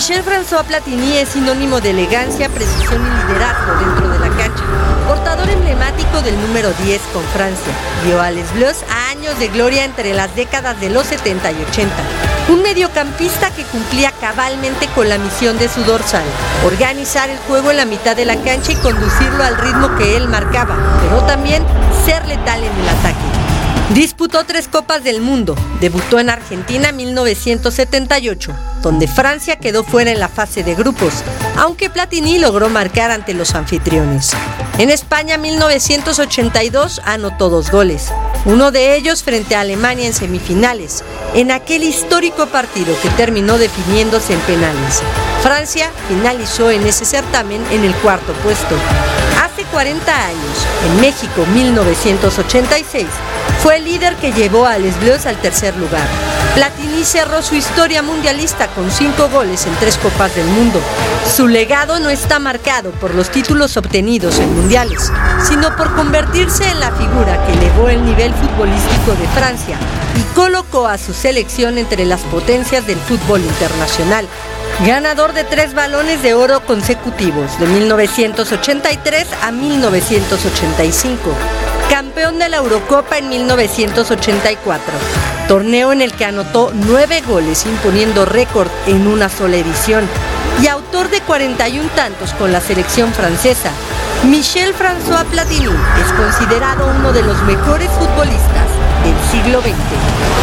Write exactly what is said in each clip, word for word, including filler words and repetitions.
Michel-François Platini es sinónimo de elegancia, precisión y liderazgo dentro de la cancha. Portador emblemático del número diez con Francia, dio a Les Bleus a años de gloria entre las décadas de los setenta y ochenta. Un mediocampista que cumplía cabalmente con la misión de su dorsal, organizar el juego en la mitad de la cancha y conducirlo al ritmo que él marcaba, pero también ser letal en el ataque. Disputó tres Copas del Mundo, debutó en Argentina en mil novecientos setenta y ocho, donde Francia quedó fuera en la fase de grupos, aunque Platini logró marcar ante los anfitriones. En España en mil novecientos ochenta y dos anotó dos goles, uno de ellos frente a Alemania en semifinales, en aquel histórico partido que terminó definiéndose en penales. Francia finalizó en ese certamen en el cuarto puesto. Hace cuarenta años, en México mil novecientos ochenta y seis, fue el líder que llevó a Les Bleus al tercer lugar. Platini cerró su historia mundialista con cinco goles en tres Copas del Mundo. Su legado no está marcado por los títulos obtenidos en mundiales, sino por convertirse en la figura que elevó el nivel futbolístico de Francia y colocó a su selección entre las potencias del fútbol internacional. Ganador de tres balones de oro consecutivos, de mil novecientos ochenta y tres a mil novecientos ochenta y cinco. Campeón de la Eurocopa en mil novecientos ochenta y cuatro. Torneo en el que anotó nueve goles, imponiendo récord en una sola edición. Y autor de cuarenta y un tantos con la selección francesa. Michel-François Platini es considerado uno de los mejores futbolistas del siglo veinte.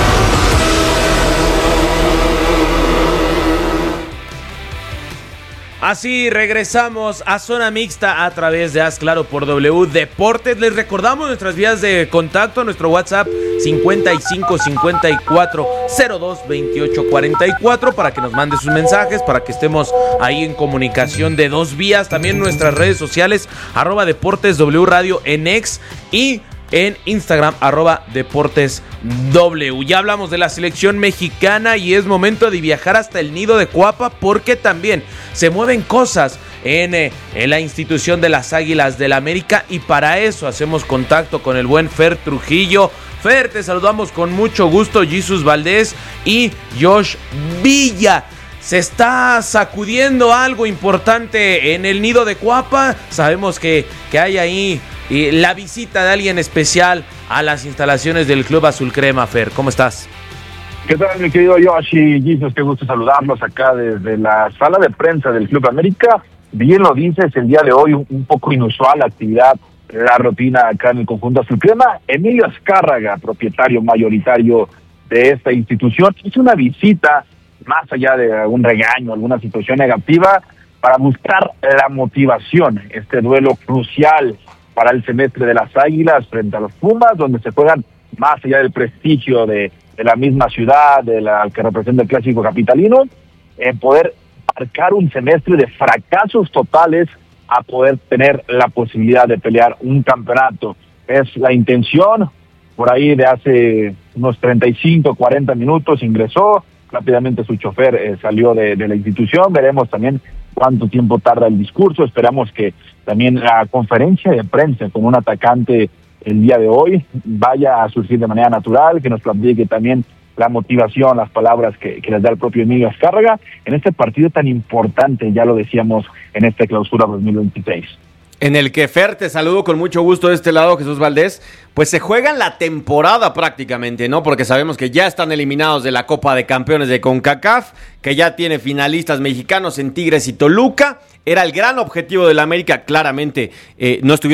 Así regresamos a Zona Mixta a través de Haz Claro por W Deportes. Les recordamos nuestras vías de contacto, nuestro WhatsApp cincuenta y cinco cincuenta y cuatro cero dos veintiocho cuarenta y cuatro para que nos mande sus mensajes, para que estemos ahí en comunicación de dos vías. También nuestras redes sociales, arroba Deportes W Radio en X y en Instagram, arroba Deportes W. Ya hablamos de la selección mexicana y es momento de viajar hasta el nido de Cuapa porque también se mueven cosas en, eh, en la institución de las Águilas del América y para eso hacemos contacto con el buen Fer Trujillo. Fer, te saludamos con mucho gusto, Jesús Valdés y Josh Villa. Se está sacudiendo algo importante en el nido de Cuapa. Sabemos que, que hay ahí y la visita de alguien especial a las instalaciones del Club Azul Crema. Fer, ¿cómo estás? ¿Qué tal, mi querido Josh y Jesus? Qué gusto saludarlos acá desde la sala de prensa del Club América. Bien lo dices, el día de hoy un, un poco inusual la actividad, la rutina acá en el conjunto Azul Crema. Emilio Azcárraga, propietario mayoritario de esta institución, hizo una visita más allá de algún regaño, alguna situación negativa, para buscar la motivación, este duelo crucial para el semestre de las Águilas frente a los Pumas, donde se juegan más allá del prestigio de, de la misma ciudad, de la que representa el clásico capitalino, en poder marcar un semestre de fracasos totales a poder tener la posibilidad de pelear un campeonato. Es la intención, por ahí de hace unos treinta y cinco, cuarenta minutos ingresó, rápidamente su chofer eh, salió de, de la institución, veremos también cuánto tiempo tarda el discurso, esperamos que también la conferencia de prensa con un atacante el día de hoy vaya a surgir de manera natural, que nos platique también la motivación, las palabras que, que les da el propio Emilio Azcárraga en este partido tan importante, ya lo decíamos, en esta clausura dos mil veintiséis. En el que, Fer, te saludo con mucho gusto de este lado, Jesús Valdés, pues se juegan la temporada prácticamente, ¿no? Porque sabemos que ya están eliminados de la Copa de Campeones de CONCACAF, que ya tiene finalistas mexicanos en Tigres y Toluca. Era el gran objetivo del América, claramente eh, no estuvieron